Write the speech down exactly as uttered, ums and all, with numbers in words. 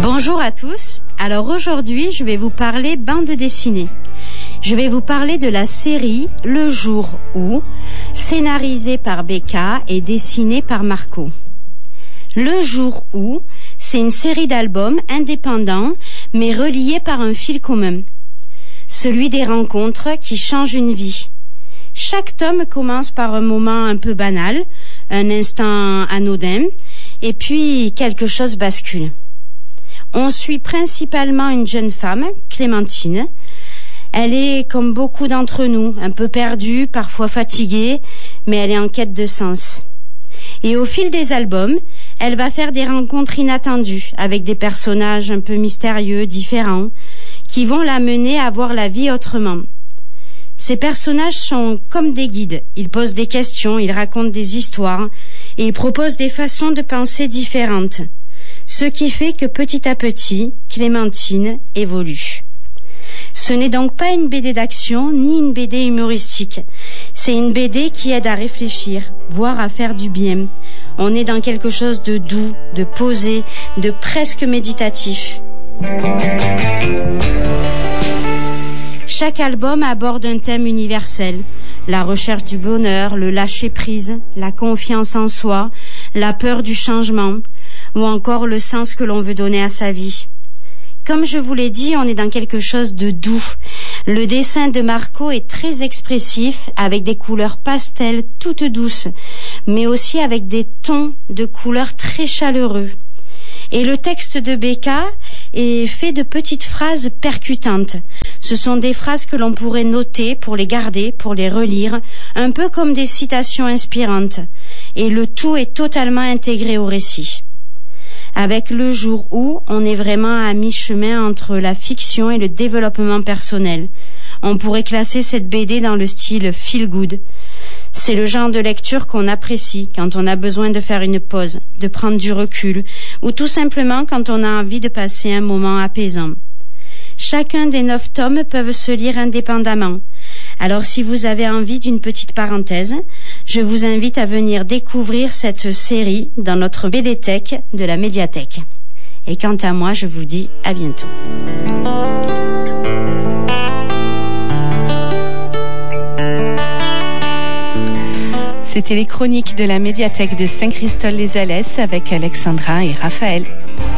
Bonjour à tous. Alors aujourd'hui, je vais vous parler bande dessinée. Je vais vous parler de la série Le Jour Où, scénarisée par Becca et dessinée par Marco. Le Jour Où, c'est une série d'albums indépendants, mais reliés par un fil commun. Celui des rencontres qui changent une vie. Chaque tome commence par un moment un peu banal, un instant anodin, et puis quelque chose bascule. On suit principalement une jeune femme, Clémentine. Elle est, comme beaucoup d'entre nous, un peu perdue, parfois fatiguée, mais elle est en quête de sens. Et au fil des albums, elle va faire des rencontres inattendues avec des personnages un peu mystérieux, différents, qui vont la mener à voir la vie autrement. Ces personnages sont comme des guides. Ils posent des questions, ils racontent des histoires et ils proposent des façons de penser différentes. Ce qui fait que petit à petit, Clémentine évolue. Ce n'est donc pas une B D d'action ni une B D humoristique. C'est une B D qui aide à réfléchir, voire à faire du bien. On est dans quelque chose de doux, de posé, de presque méditatif. Chaque album aborde un thème universel. La recherche du bonheur, le lâcher-prise, la confiance en soi, la peur du changement, ou encore le sens que l'on veut donner à sa vie. Comme je vous l'ai dit, on est dans quelque chose de doux. Le dessin de Marco est très expressif, avec des couleurs pastel toutes douces, mais aussi avec des tons de couleurs très chaleureux. Et le texte de Becca est fait de petites phrases percutantes. Ce sont des phrases que l'on pourrait noter pour les garder, pour les relire, un peu comme des citations inspirantes. Et le tout est totalement intégré au récit. Avec Le Jour Où, on est vraiment à mi-chemin entre la fiction et le développement personnel. On pourrait classer cette B D dans le style feel good. C'est le genre de lecture qu'on apprécie quand on a besoin de faire une pause, de prendre du recul, ou tout simplement quand on a envie de passer un moment apaisant. Chacun des neuf tomes peuvent se lire indépendamment. Alors si vous avez envie d'une petite parenthèse, je vous invite à venir découvrir cette série dans notre B D Tech de la médiathèque. Et quant à moi, je vous dis à bientôt. C'était les chroniques de la médiathèque de Saint-Christol-les-Alès avec Alexandra et Raphaël.